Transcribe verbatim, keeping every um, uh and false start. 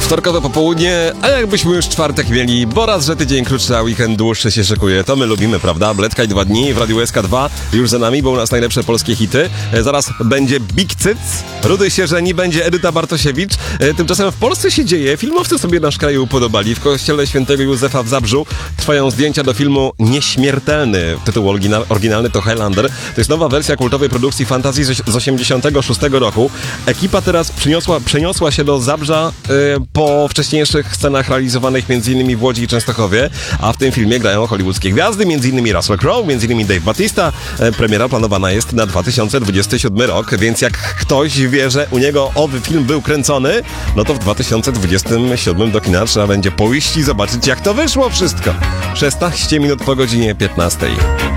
Wtorkowe popołudnie, a jakbyśmy już czwartek mieli, bo raz, że tydzień krótszy, a weekend dłuższy się szykuje, to my lubimy, prawda? Bledka i dwa dni w Radiu S K dwa już za nami, bo u nas najlepsze polskie hity. E, zaraz będzie Big Cyc, Rudy się żeni, będzie Edyta Bartosiewicz. E, tymczasem w Polsce się dzieje, filmowcy sobie nasz kraj upodobali. W kościele świętego Józefa w Zabrzu trwają zdjęcia do filmu Nieśmiertelny. Tytuł oryginal, oryginalny to Highlander. To jest nowa wersja kultowej produkcji fantazji z, z osiemdziesiątego szóstego roku. Ekipa teraz przyniosła, przeniosła się do Zabrza e, po wcześniejszych scenach realizowanych m.in. w Łodzi i Częstochowie, a w tym filmie grają hollywoodzkie gwiazdy, m.in. Russell Crowe, m.in. Dave Bautista. E, premiera planowana jest na dwa tysiące dwudziesty siódmy rok, więc jak ktoś wie, że u niego owy film był kręcony, no to w dwa tysiące dwudziestym siódmym do kina trzeba będzie pójść i zobaczyć, jak to wyszło wszystko. szesnaście minut po godzinie piętnastej.